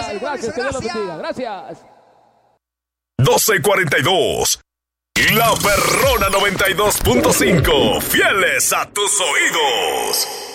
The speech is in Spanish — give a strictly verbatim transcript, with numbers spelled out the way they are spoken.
Gracias, gracias, que Dios los bendiga. Gracias. doce cuarenta y dos. La Perrona noventa y dos punto cinco. Fieles a tus oídos.